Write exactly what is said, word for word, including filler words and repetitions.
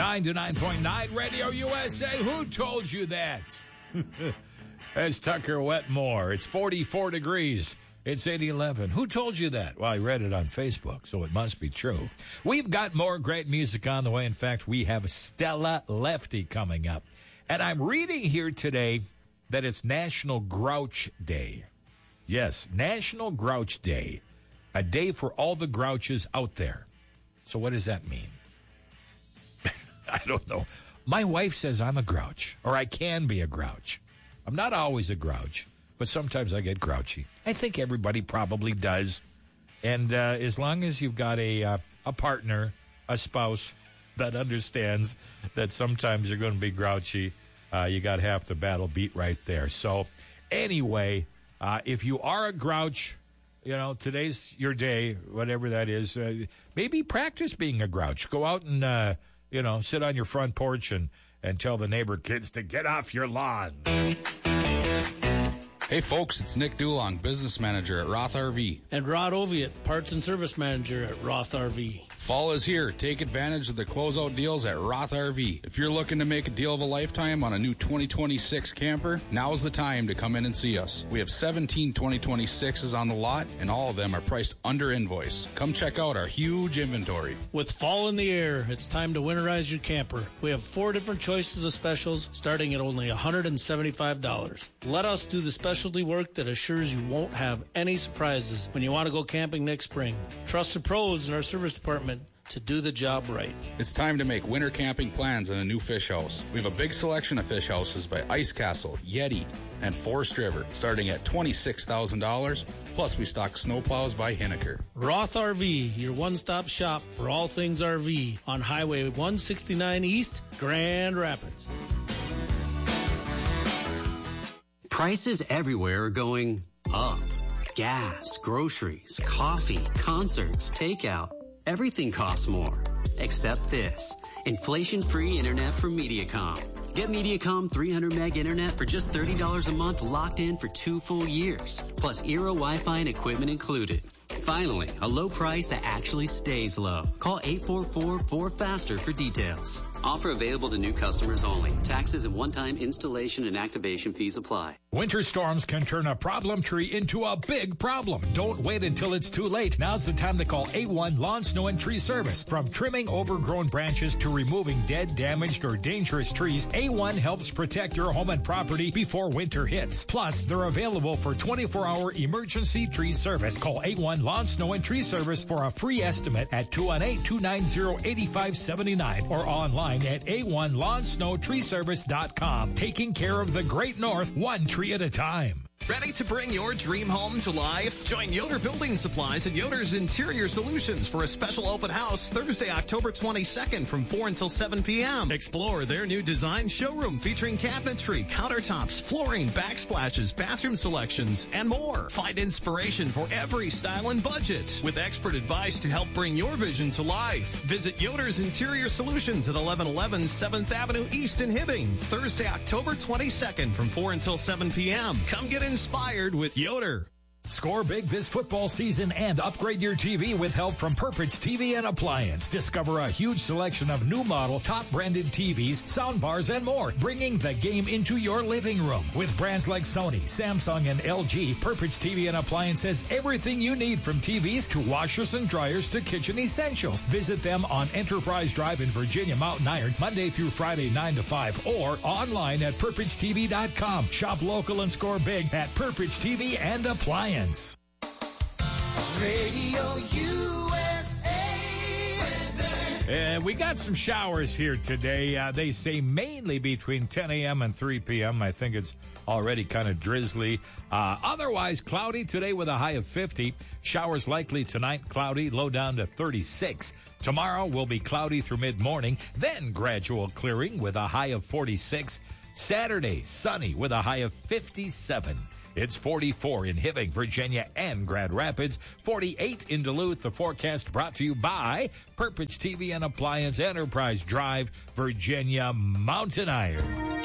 nine to nine point nine Radio U S A. Who told you that? That's Tucker Wetmore. It's forty-four degrees. It's eight eleven. Who told you that? Well, I read it on Facebook, so it must be true. We've got more great music on the way. In fact, we have Stella Lefty coming up. And I'm reading here today that it's National Grouch Day. Yes, National Grouch Day. A day for all the grouches out there. So what does that mean? I don't know. My wife says I'm a grouch, or I can be a grouch. I'm not always a grouch, but sometimes I get grouchy. I think everybody probably does. And uh, as long as you've got a uh, a partner, a spouse that understands that sometimes you're going to be grouchy, uh, you got half the battle beat right there. So anyway, uh, if you are a grouch, you know, today's your day, whatever that is. Uh, maybe practice being a grouch. Go out and, uh, you know, sit on your front porch and, and tell the neighbor kids to get off your lawn. Hey, folks, it's Nick Dulong, business manager at Roth R V. And Rod Oviatt, parts and service manager at Roth R V. Fall is here. Take advantage of the closeout deals at Roth R V. If you're looking to make a deal of a lifetime on a new twenty twenty-six camper, now's the time to come in and see us. We have seventeen twenty twenty-sixes on the lot, and all of them are priced under invoice. Come check out our huge inventory. With fall in the air, it's time to winterize your camper. We have four different choices of specials, starting at only one hundred seventy-five dollars. Let us do the specialty work that assures you won't have any surprises when you want to go camping next spring. Trust the pros in our service department to do the job right. It's time to make winter camping plans in a new fish house. We have a big selection of fish houses by Ice Castle, Yeti, and Forest River, starting at twenty-six thousand dollars. Plus, we stock snowplows by Hinneker. Roth R V, your one-stop shop for all things R V on Highway one sixty-nine East, Grand Rapids. Prices everywhere are going up. Gas, groceries, coffee, concerts, takeout. Everything costs more, except this. Inflation-free internet from Mediacom. Get Mediacom three hundred meg internet for just thirty dollars a month, locked in for two full years. Plus Eero Wi-Fi and equipment included. Finally, a low price that actually stays low. Call eight four four, four faster for details. Offer available to new customers only. Taxes and one-time installation and activation fees apply. Winter storms can turn a problem tree into a big problem. Don't wait until it's too late. Now's the time to call A one Lawn, Snow, and Tree Service. From trimming overgrown branches to removing dead, damaged, or dangerous trees, A one helps protect your home and property before winter hits. Plus, they're available for twenty-four hour emergency tree service. Call A one Lawn, Snow, and Tree Service for a free estimate at two one eight, two nine zero, eight five seven nine or online at A one Lawn Snow Tree Service dot com. Taking care of the Great North, one tree at a time. Ready to bring your dream home to life? Join Yoder Building Supplies and Yoder's Interior Solutions for a special open house Thursday, October twenty-second from four until seven p.m. Explore their new design showroom featuring cabinetry, countertops, flooring, backsplashes, bathroom selections, and more. Find inspiration for every style and budget with expert advice to help bring your vision to life. Visit Yoder's Interior Solutions at eleven eleven seventh Avenue East in Hibbing, Thursday, October twenty-second from four until seven p.m. Come get inspired with Yoder. Score big this football season and upgrade your T V with help from Purpich T V and Appliance. Discover a huge selection of new model, top branded T Vs, soundbars, and more, bringing the game into your living room. With brands like Sony, Samsung, and L G, Purpich T V and Appliance has everything you need from T Vs to washers and dryers to kitchen essentials. Visit them on Enterprise Drive in Virginia, Mountain Iron, Monday through Friday, nine to five, or online at Purpich T V dot com. Shop local and score big at Purpich T V and Appliance. Radio U S A. And we got some showers here today. Uh, they say mainly between ten a.m. and three p.m. I think it's already kind of drizzly. Uh, otherwise, cloudy today with a high of fifty. Showers likely tonight, cloudy, low down to thirty-six. Tomorrow will be cloudy through mid-morning, then gradual clearing with a high of forty-six. Saturday, sunny with a high of fifty-seven. It's forty-four in Hibbing, Virginia, and Grand Rapids. forty-eight in Duluth. The forecast brought to you by Purpich T V and Appliance, Enterprise Drive, Virginia, Mountain Iron.